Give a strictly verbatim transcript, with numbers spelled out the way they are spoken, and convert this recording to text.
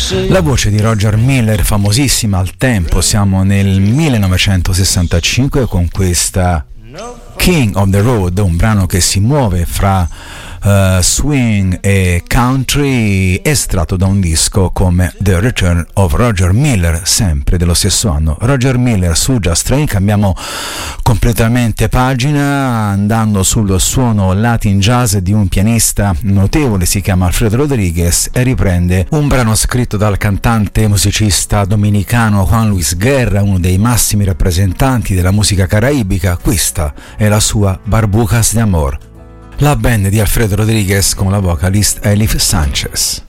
La voce di Roger Miller, famosissima al tempo, siamo nel millenovecentosessantacinque con questa King of the Road, un brano che si muove fra uh, swing e country, estratto da un disco come The Return of Roger Miller, sempre dello stesso anno. Roger Miller su Just Train. Cambiamo completamente pagina andando sul suono Latin jazz di un pianista notevole, si chiama Alfredo Rodriguez, e riprende un brano scritto dal cantante e musicista dominicano Juan Luis Guerra, uno dei massimi rappresentanti della musica caraibica. Questa è la sua Barbucas de Amor. La band di Alfredo Rodriguez con la vocalist Elif Sanchez.